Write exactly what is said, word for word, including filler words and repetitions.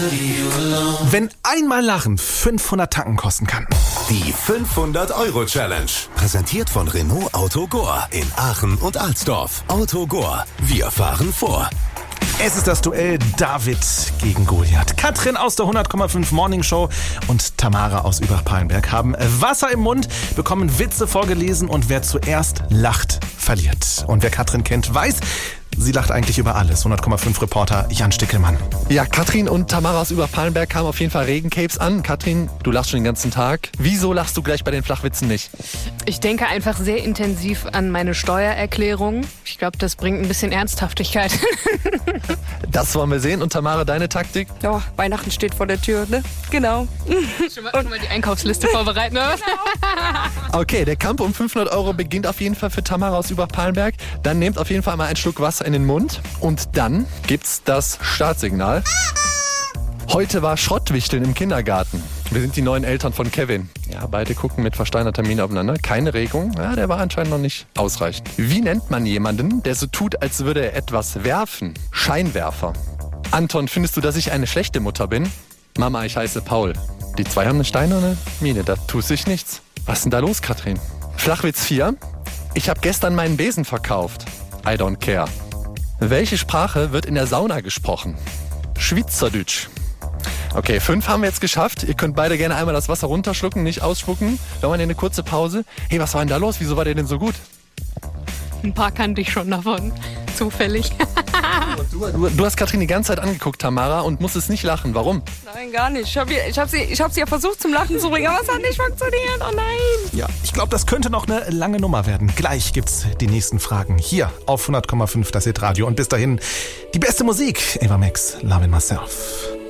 Wenn einmal Lachen fünfhundert Tacken kosten kann. Die fünfhundert-Euro-Challenge. Präsentiert von Renault Autogor in Aachen und Alsdorf. Autogor, wir fahren vor. Es ist das Duell David gegen Goliath. Katrin aus der hundert Komma fünf Morning Show und Tamara aus Übach-Palenberg haben Wasser im Mund, bekommen Witze vorgelesen und wer zuerst lacht, verliert. Und wer Katrin kennt, weiß, sie lacht eigentlich über alles. hundert Komma fünf Reporter Jan Stickelmann. Ja, Katrin und Tamara aus Übach-Palenberg kamen auf jeden Fall Regencapes an. Katrin, du lachst schon den ganzen Tag. Wieso lachst du gleich bei den Flachwitzen nicht? Ich denke einfach sehr intensiv an meine Steuererklärung. Ich glaube, das bringt ein bisschen Ernsthaftigkeit. Das wollen wir sehen. Und Tamara, deine Taktik? Ja, Weihnachten steht vor der Tür, ne? Genau. Schon mal, schon mal die Einkaufsliste vorbereiten, oder? Okay, der Kampf um fünfhundert Euro beginnt auf jeden Fall für Tamara aus Übach-Palenberg. Dann nehmt auf jeden Fall mal einen Schluck Wasser in den Mund und dann gibt's das Startsignal. Heute war Schrottwichteln im Kindergarten. Wir sind die neuen Eltern von Kevin. Ja, beide gucken mit versteinerter Miene aufeinander. Keine Regung. Ja, der war anscheinend noch nicht ausreichend. Wie nennt man jemanden, der so tut, als würde er etwas werfen? Scheinwerfer. Anton, findest du, dass ich eine schlechte Mutter bin? Mama, ich heiße Paul. Die zwei haben eine steinerne Miene, da tut sich nichts. Was ist denn da los, Katrin? Flachwitz vier. Ich habe gestern meinen Besen verkauft. I don't care. Welche Sprache wird in der Sauna gesprochen? Schweizerdeutsch. Okay, fünf haben wir jetzt geschafft. Ihr könnt beide gerne einmal das Wasser runterschlucken, nicht ausspucken. Wir machen hier eine kurze Pause. Hey, was war denn da los? Wieso war der denn so gut? Ein paar kannte ich schon davon. Zufällig. Du, du, du hast Katrin die ganze Zeit angeguckt, Tamara, und musstest nicht lachen. Warum? Nein, gar nicht. Ich habe ich hab sie, ich hab sie ja versucht zum Lachen zu bringen, aber es hat nicht funktioniert. Oh nein. Ja, ich glaube, das könnte noch eine lange Nummer werden. Gleich gibt's die nächsten Fragen hier auf hundert Komma fünf das Hit Radio. Und bis dahin die beste Musik. Eva Max, Lovin' Myself.